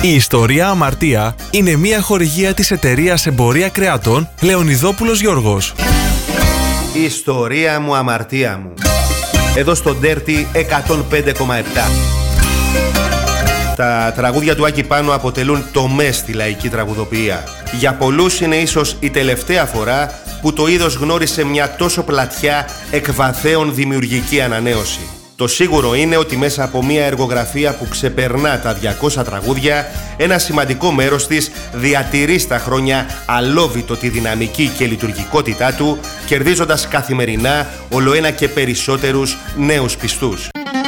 Η ιστορία Αμαρτία είναι μια χορηγία της εταιρείας Εμπορία Κρεατών Λεωνιδόπουλος Γιώργος. Η ιστορία μου, αμαρτία μου. Εδώ στο Dirty 105,7. Τα τραγούδια του Άκη Πάνου αποτελούν τομές στη λαϊκή τραγουδοποιία. Για πολλούς είναι ίσως η τελευταία φορά που το είδος γνώρισε μια τόσο πλατιά εκ βαθέων δημιουργική ανανέωση. Το σίγουρο είναι ότι μέσα από μια εργογραφία που ξεπερνά τα 200 τραγούδια, ένα σημαντικό μέρος της διατηρεί στα χρόνια αλόβητο τη δυναμική και λειτουργικότητά του, κερδίζοντας καθημερινά ολοένα και περισσότερους νέους πιστούς.